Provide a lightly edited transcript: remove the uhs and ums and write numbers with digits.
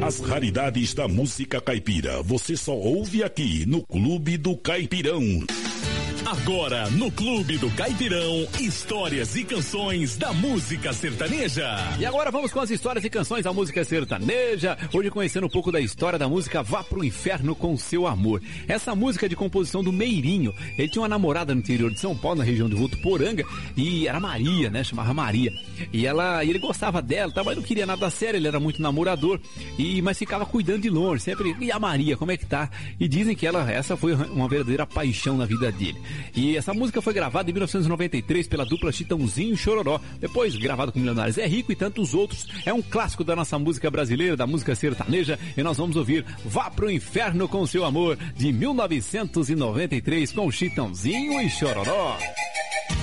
As raridades da música caipira, você só ouve aqui no Clube do Caipirão. Agora, no Clube do Caipirão, histórias e canções da música sertaneja. E agora vamos com as histórias e canções da música sertaneja. Hoje conhecendo um pouco da história da música Vá Pro Inferno com Seu Amor. Essa música é de composição do Meirinho. Ele tinha uma namorada no interior de São Paulo, na região de Votuporanga, e era Maria, né? Chamava Maria. E ele gostava dela, mas não queria nada sério, ele era muito namorador, mas ficava cuidando de longe, sempre. E a Maria, como é que tá? E dizem que essa foi uma verdadeira paixão na vida dele. E essa música foi gravada em 1993 pela dupla Chitãozinho e Chororó, depois gravado com Milionários é Rico e tantos outros. É um clássico da nossa música brasileira, da música sertaneja, e nós vamos ouvir Vá Pro Inferno com Seu Amor, de 1993, com Chitãozinho e Chororó.